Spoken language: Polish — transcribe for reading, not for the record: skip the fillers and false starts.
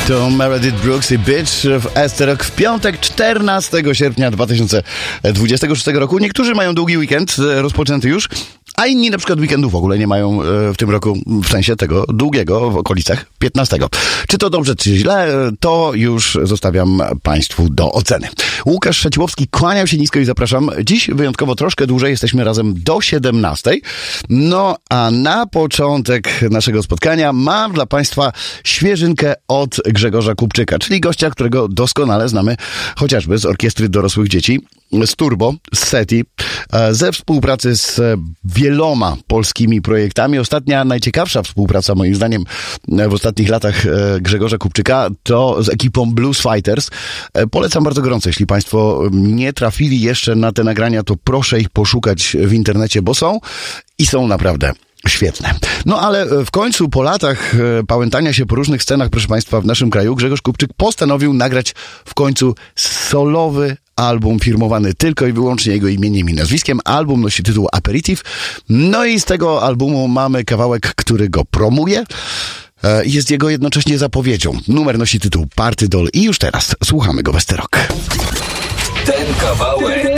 To Meredith Brooks i Bitch w Esterok w piątek 14 sierpnia 2026 roku. Niektórzy mają długi weekend rozpoczęty już, a inni na przykład weekendu w ogóle nie mają w tym roku, w sensie tego długiego, w okolicach 15. Czy to dobrze, czy źle, to już zostawiam Państwu do oceny. Łukasz Szaciłowski, kłaniam się nisko i zapraszam. Dziś wyjątkowo troszkę dłużej, jesteśmy razem do 17. No a na początek naszego spotkania mam dla Państwa świeżynkę od Grzegorza Kupczyka, czyli gościa, którego doskonale znamy chociażby z Orkiestry Dorosłych Dzieci, z Turbo, z SETI, ze współpracy z wieloma polskimi projektami. Ostatnia, najciekawsza współpraca moim zdaniem w ostatnich latach Grzegorza Kupczyka to z ekipą Blues Fighters. Polecam bardzo gorąco, jeśli Państwo nie trafili jeszcze na te nagrania, to proszę ich poszukać w internecie, bo są i są naprawdę świetne. No ale w końcu po latach pałętania się po różnych scenach, proszę Państwa, w naszym kraju, Grzegorz Kupczyk postanowił nagrać w końcu solowy album firmowany tylko i wyłącznie jego imieniem i nazwiskiem. Album nosi tytuł Aperitif. No i z tego albumu mamy kawałek, który go promuje. Jest jego jednocześnie zapowiedzią. Numer nosi tytuł Party Doll i już teraz słuchamy go w Esterok. Ten kawałek